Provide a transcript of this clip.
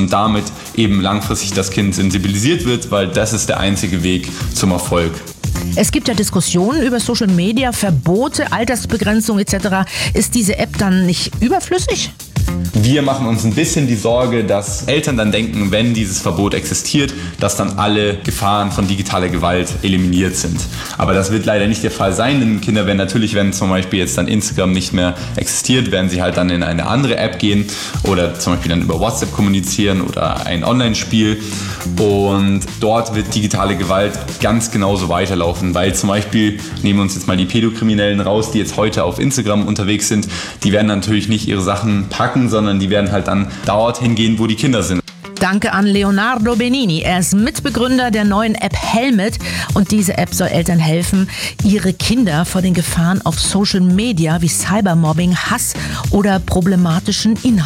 und damit eben langfristig das Kind sensibilisiert wird, weil das ist der einzige Weg zum Erfolg. Es gibt ja Diskussionen über Social Media, Verbote, Altersbegrenzung etc. Ist diese App dann nicht überflüssig? Wir machen uns ein bisschen die Sorge, dass Eltern dann denken, wenn dieses Verbot existiert, dass dann alle Gefahren von digitaler Gewalt eliminiert sind. Aber das wird leider nicht der Fall sein, denn Kinder werden natürlich, wenn zum Beispiel jetzt dann Instagram nicht mehr existiert, werden sie halt dann in eine andere App gehen oder zum Beispiel dann über WhatsApp kommunizieren oder ein Online-Spiel. Und dort wird digitale Gewalt ganz genauso weiterlaufen, weil zum Beispiel, nehmen wir uns jetzt mal die Pädokriminellen raus, die jetzt heute auf Instagram unterwegs sind, die werden natürlich nicht ihre Sachen packen, sondern die werden halt dann dorthin gehen, wo die Kinder sind. Danke an Leonardo Benini. Er ist Mitbegründer der neuen App Helmet und diese App soll Eltern helfen, ihre Kinder vor den Gefahren auf Social Media wie Cybermobbing, Hass oder problematischen Inhalten